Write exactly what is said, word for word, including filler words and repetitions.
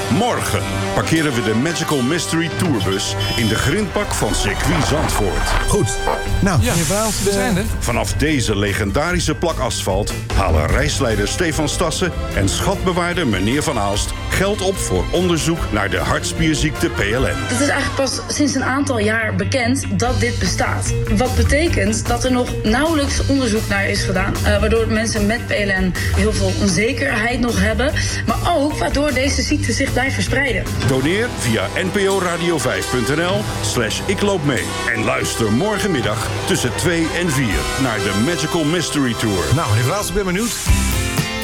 Morgen parkeren we de Magical Mystery Tourbus in de grindbak van circuit Zandvoort. Goed. Nou, Ja, we zijn er. Vanaf deze legendarische plak asfalt halen reisleider Stefan Stassen en schatbewaarder meneer Van Aalst geld op voor onderzoek naar de hartspierziekte P L N. Het is eigenlijk pas sinds een aantal jaar bekend dat dit bestaat. Wat betekent dat er nog nauwelijks onderzoek naar is gedaan. Uh, waardoor mensen met P L N heel veel onzekerheid nog hebben. Maar ook waardoor deze ziekte zich blijft verspreiden. Doneer via n p o radio vijf punt n l slash ik loop mee. En luister morgenmiddag tussen twee en vier naar de Magical Mystery Tour. nou, meneer Van Aalst, ik ben benieuwd.